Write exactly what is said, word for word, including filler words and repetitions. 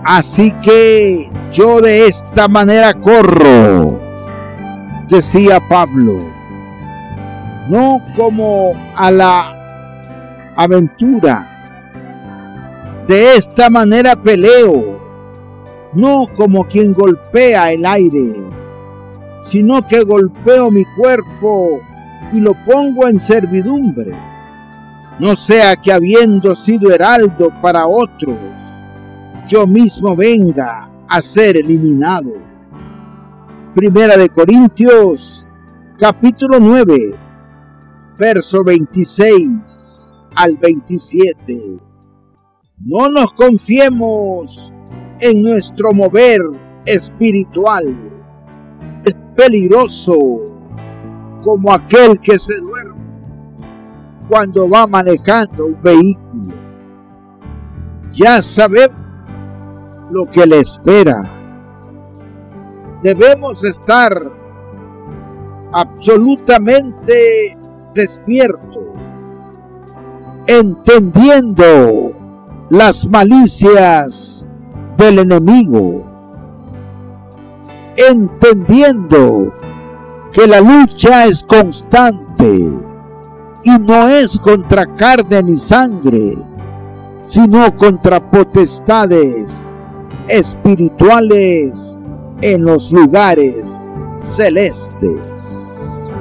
Así que yo de esta manera corro, decía Pablo, no como a la aventura. De esta manera peleo, no como quien golpea el aire, sino que golpeo mi cuerpo y lo pongo en servidumbre. No sea que habiendo sido heraldo para otros, yo mismo venga a ser eliminado. Primera de Corintios, capítulo nueve, verso veintiséis al veintisiete. No nos confiemos en nuestro mover espiritual. Es peligroso como aquel que se duerme cuando va manejando un vehículo. Ya sabemos lo que le espera. Debemos estar absolutamente despiertos, entendiendo las malicias del enemigo, entendiendo que la lucha es constante y no es contra carne ni sangre, sino contra potestades espirituales en los lugares celestes.